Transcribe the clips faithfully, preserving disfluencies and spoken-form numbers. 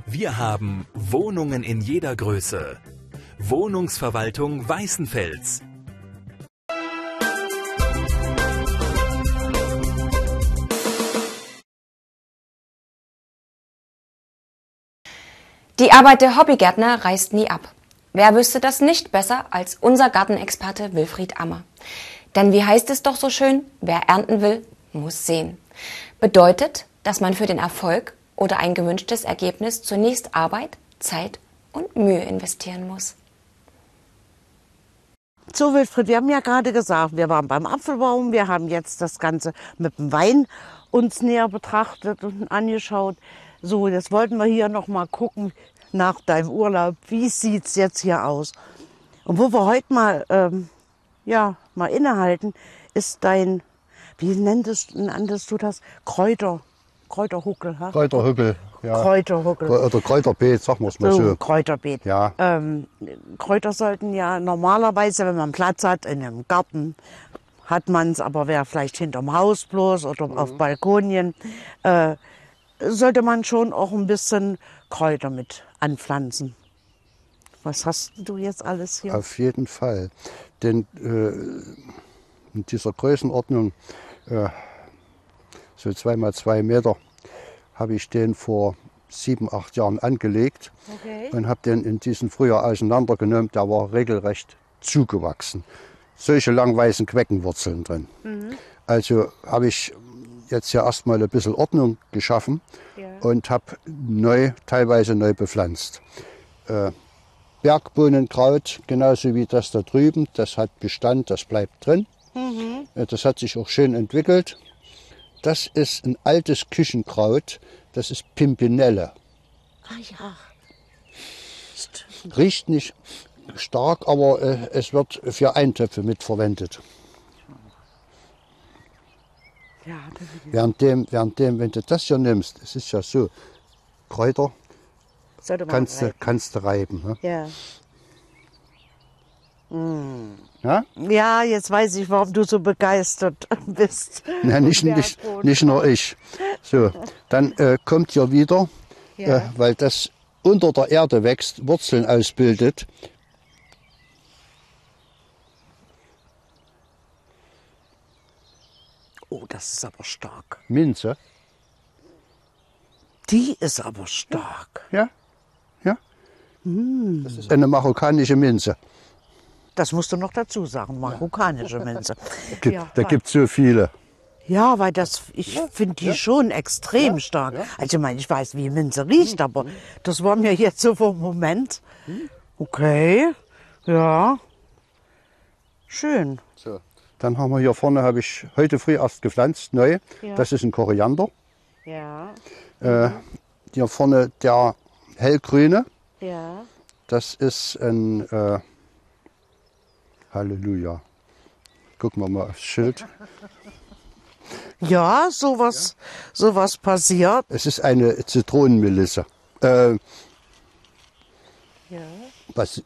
Wir haben Wohnungen in jeder Größe. Wohnungsverwaltung Weißenfels. Die Arbeit der Hobbygärtner reißt nie ab. Wer wüsste das nicht besser als unser Gartenexperte Wilfried Ammer? Denn wie heißt es doch so schön, wer ernten will, muss sehen. Bedeutet, dass man für den Erfolg oder ein gewünschtes Ergebnis zunächst Arbeit, Zeit und Mühe investieren muss. So, Wilfried, wir haben ja gerade gesagt, wir waren beim Apfelbaum, wir haben jetzt das Ganze mit dem Wein uns näher betrachtet und angeschaut. So, jetzt wollten wir hier noch mal gucken nach deinem Urlaub, wie sieht es jetzt hier aus? Und wo wir heute mal, ähm, ja, mal innehalten, ist dein, wie nenntest, nanntest du das? Kräuter, Kräuterhuckel. Ha? Kräuterhuckel, ja. Kräuterhuckel. Oder Kräuterbeet, sagen wir es mal so. so. Kräuterbeet. Ja. Ähm, Kräuter sollten ja normalerweise, wenn man Platz hat in einem Garten, hat man es, aber wer vielleicht hinterm Haus bloß oder mhm. auf Balkonien, äh, sollte man schon auch ein bisschen Kräuter mit anpflanzen. Was hast du jetzt alles hier? Auf jeden Fall. Denn äh, in dieser Größenordnung, äh, so zwei mal zwei Meter, habe ich den vor sieben, acht Jahren angelegt okay. und habe den in diesem Frühjahr auseinandergenommen. Der war regelrecht zugewachsen. Solche lang weißen Queckenwurzeln drin. Mhm. Also habe ich jetzt ja erstmal ein bisschen Ordnung geschaffen ja. und habe neu, teilweise neu bepflanzt. Äh, Bergbohnenkraut, genauso wie das da drüben, das hat Bestand, das bleibt drin. Mhm. Äh, das hat sich auch schön entwickelt. Das ist ein altes Küchenkraut, das ist Pimpinelle. Ah ja. Riecht nicht stark, aber äh, es wird für Eintöpfe mitverwendet. Ja, währenddem, währenddem, wenn du das hier nimmst, es ist ja so, Kräuter kannst du, kannst du reiben. Ne? Ja. Mm. ja. Ja, jetzt weiß ich, warum du so begeistert bist. Ja, nicht, nicht, nicht nur ich. So, dann äh, kommt hier wieder, ja. äh, weil das unter der Erde wächst, Wurzeln ausbildet. Oh, das ist aber stark. Minze. Die ist aber stark. Ja, ja. Mm. Das ist eine marokkanische Minze. Das musst du noch dazu sagen, marokkanische Minze. ja, da gibt es so viele. Ja, weil das, ich ja, finde die ja. schon extrem ja, stark. Ja. Also ich meine, ich weiß, wie Minze riecht, aber mhm. das war mir jetzt so vom Moment. Okay, ja, schön. So. Dann haben wir hier vorne, habe ich heute früh erst gepflanzt, neu. Ja. Das ist ein Koriander. Ja. Äh, hier vorne der hellgrüne. Ja. Das ist ein äh, Halleluja. Gucken wir mal aufs Schild. Ja, sowas, ja. sowas passiert. Es ist eine Zitronenmelisse. Äh, ja. Was?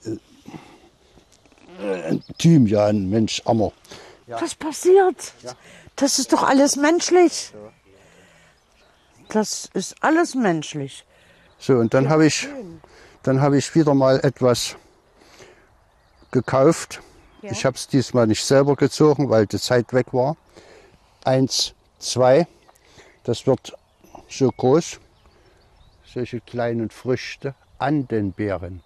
Äh, Thymian, Mensch, Ammer. Ja. Was passiert? Ja. Das ist doch alles menschlich. Ja. Das ist alles menschlich. So, und dann ja, habe ich, dann habe ich wieder mal etwas gekauft. Ja. Ich habe es diesmal nicht selber gezogen, weil die Zeit weg war. Eins, zwei. Das wird so groß. Solche kleinen Früchte an den Beeren.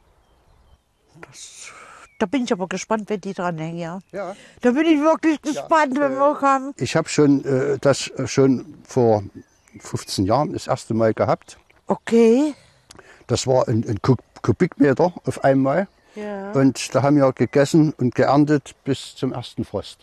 Das Da bin ich aber gespannt, wenn die dranhängen, ja. Ja. Da bin ich wirklich gespannt, ja, wenn wir äh, kommen. Ich habe schon äh, das schon vor fünfzehn Jahren das erste Mal gehabt. Okay. Das war ein, ein Kubikmeter auf einmal. Ja. Und da haben wir gegessen und geerntet bis zum ersten Frost.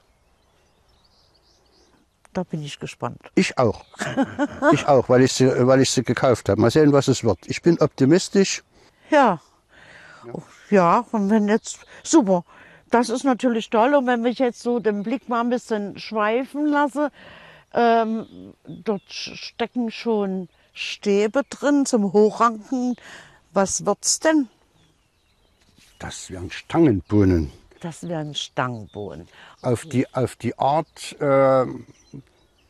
Da bin ich gespannt. Ich auch. ich auch, weil ich, sie, weil ich sie gekauft habe. Mal sehen, was es wird. Ich bin optimistisch. Ja. Ja. Ja, und wenn jetzt, super, das ist natürlich toll. Und wenn ich jetzt so den Blick mal ein bisschen schweifen lasse, ähm, dort stecken schon Stäbe drin zum Hochranken. Was wird's denn? Das wären Stangenbohnen. Das wären Stangenbohnen. Auf die, auf die Art, äh,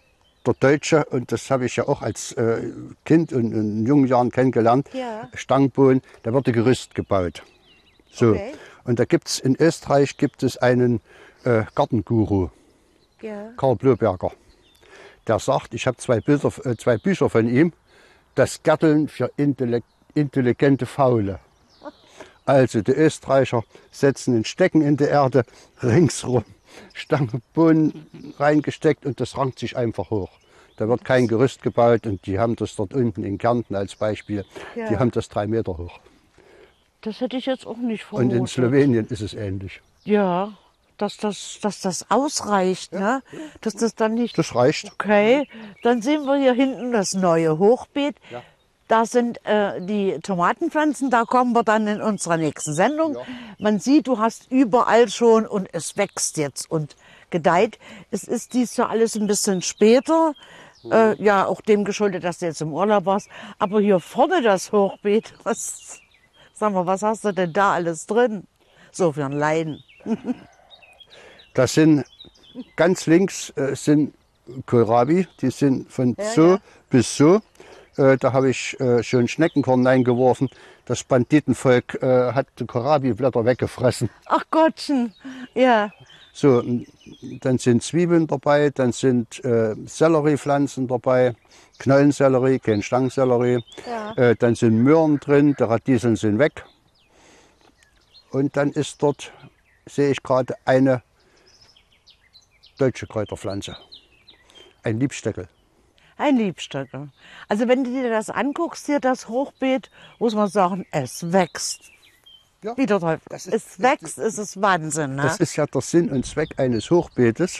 der Deutsche, und das habe ich ja auch als äh, Kind und in jungen Jahren kennengelernt, Ja. Stangbohlen, da wird ein Gerüst gebaut. So. Okay. Und da gibt es in Österreich gibt es einen äh, Gartenguru, Ja. Karl Bloberger. Der sagt, ich habe zwei, Bilder, äh, zwei Bücher von ihm, das Gärteln für Intellek intelligente Faule. Also die Österreicher setzen ein Stecken in die Erde, ringsrum Stangenbohnen reingesteckt und das rankt sich einfach hoch. Da wird kein Gerüst gebaut und die haben das dort unten in Kärnten als Beispiel, Ja. die haben das drei Meter hoch. Das hätte ich jetzt auch nicht Und vermutet. in Slowenien ist es ähnlich. Ja, dass das, dass das ausreicht, ne? Dass das dann nicht... Das reicht. Okay, dann sehen wir hier hinten das neue Hochbeet. Ja. Da sind äh, die Tomatenpflanzen, da kommen wir dann in unserer nächsten Sendung. Ja. Man sieht, du hast überall schon und es wächst jetzt und gedeiht. Es ist dies Jahr alles ein bisschen später. Äh, ja, auch dem geschuldet, dass du jetzt im Urlaub warst. Aber hier vorne das Hochbeet, was, sag mal, was hast du denn da alles drin? So für einen Laien. Das sind ganz links äh, sind Kohlrabi, die sind von Ja, so ja. bis so. Äh, da habe ich äh, schon Schneckenkorn eingeworfen. Das Banditenvolk äh, hat die Kohlrabi-Blätter weggefressen. Ach Gottchen, ja. So, m, dann sind Zwiebeln dabei, dann sind äh, Selleriepflanzen dabei, Knollensellerie, kein Stangensellerie. Ja. Äh, dann sind Möhren drin, die Radieseln sind weg. Und dann ist dort, sehe ich gerade, eine deutsche Kräuterpflanze, ein Liebstöckel. Ein Liebstöckel. Also wenn du dir das anguckst, hier das Hochbeet, muss man sagen, es wächst. Ja, Wie der Teufel. das ist- Es wächst, es ist Wahnsinn. Ne? Das ist ja der Sinn und Zweck eines Hochbeetes.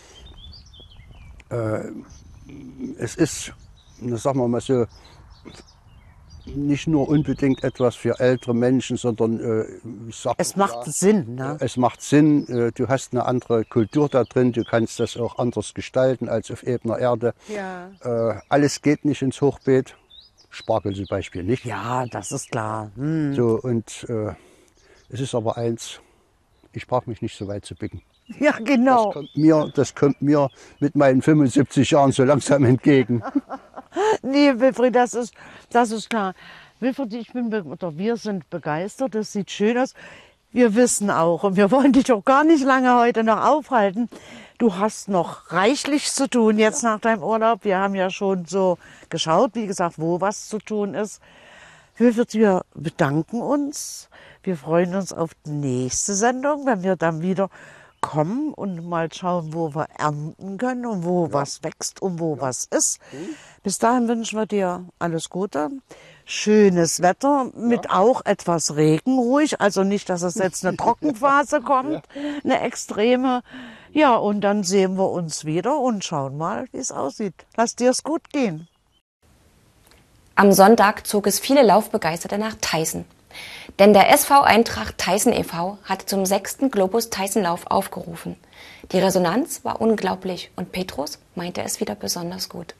Äh, es ist, na, sagen wir mal so, nicht nur unbedingt etwas für ältere Menschen, sondern äh, ich sag Es mal, macht Sinn. Ne? es macht Sinn. äh, Du hast eine andere Kultur da drin, du kannst das auch anders gestalten als auf ebener Erde. Ja. Äh, alles geht nicht ins Hochbeet, Spargel zum Beispiel nicht. Ja, das ist klar. Hm. So, und äh, es ist aber eins, ich brauche mich nicht so weit zu bicken. Ja, genau. Das kommt mir, das kommt mir mit meinen fünfundsiebzig Jahren so langsam entgegen. Nee, Wilfried, das ist, das ist klar. Wilfried, ich bin, be- oder wir sind begeistert, das sieht schön aus. Wir wissen auch, und wir wollen dich auch gar nicht lange heute noch aufhalten, du hast noch reichlich zu tun jetzt nach deinem Urlaub. Wir haben ja schon so geschaut, wie gesagt, wo was zu tun ist. Wilfried, wir bedanken uns. Wir freuen uns auf die nächste Sendung, wenn wir dann wieder kommen und mal schauen, wo wir ernten können und wo was wächst und wo was ist. Bis dahin wünschen wir dir alles Gute, schönes Wetter mit auch etwas Regen ruhig, also nicht, dass es jetzt eine Trockenphase kommt, eine extreme. Ja, und dann sehen wir uns wieder und schauen mal, wie es aussieht. Lass dir es gut gehen. Am Sonntag zog es viele Laufbegeisterte nach Theißen. Denn der S V Eintracht Theißen e V hatte zum sechsten Globus Theißenlauf aufgerufen. Die Resonanz war unglaublich und Petrus meinte es wieder besonders gut.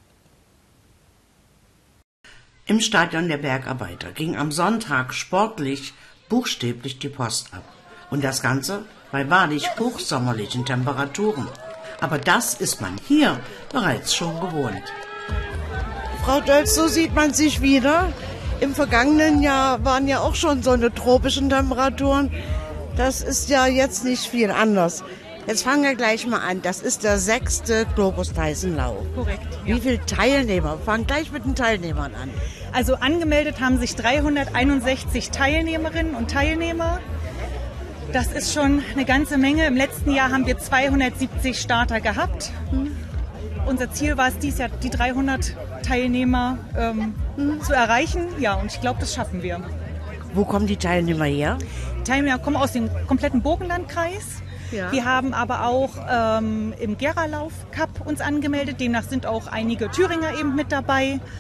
Im Stadion der Bergarbeiter ging am Sonntag sportlich buchstäblich die Post ab. Und das Ganze bei wahrlich hochsommerlichen Temperaturen. Aber das ist man hier bereits schon gewohnt. Frau Dölz, so sieht man sich wieder. Im vergangenen Jahr waren ja auch schon so eine tropischen Temperaturen. Das ist ja jetzt nicht viel anders. Jetzt fangen wir gleich mal an. Das ist der sechste Globus Theißenlauf. Korrekt. Wie viele Teilnehmer? Wir fangen gleich mit den Teilnehmern an. Also angemeldet haben sich dreihunderteinundsechzig Teilnehmerinnen und Teilnehmer. Das ist schon eine ganze Menge. Im letzten Jahr haben wir zweihundertsiebzig Starter gehabt. Unser Ziel war es, dieses Jahr die dreihundert Teilnehmer ähm, zu erreichen. Ja, und ich glaube, das schaffen wir. Wo kommen die Teilnehmer her? Die Teilnehmer kommen aus dem kompletten Burgenlandkreis. Ja. Wir haben aber auch ähm, im Geralauf Cup uns angemeldet. Demnach sind auch einige Thüringer eben mit dabei.